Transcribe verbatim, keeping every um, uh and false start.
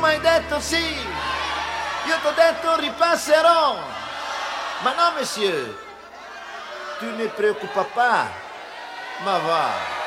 m'hai detto sì, io t'ho detto ripasserò. Ma no, monsieur, tu ne préoccupes pas, ma va.